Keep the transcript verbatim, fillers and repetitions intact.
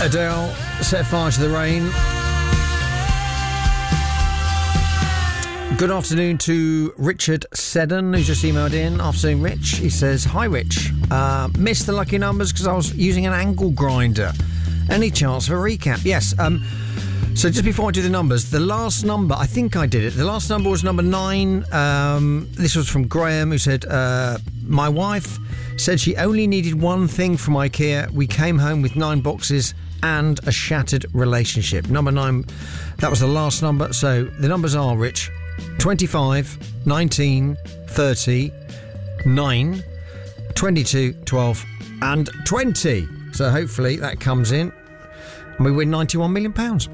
Adele, Set Fire to the Rain. Good afternoon to Richard Seddon, who's just emailed in. Afternoon, Rich. He says, hi, Rich. Uh, missed the lucky numbers because I was using an angle grinder. Any chance for a recap? Yes. Um, so just before I do the numbers, the last number, I think I did it. The last number was number nine. Um, this was from Graham, who said, uh, my wife said she only needed one thing from IKEA. We came home with nine boxes and a shattered relationship. Number nine, that was the last number. So the numbers are, Rich, twenty-five, nineteen, thirty, nine, twenty-two, twelve and twenty. So hopefully that comes in and we win ninety-one million pounds.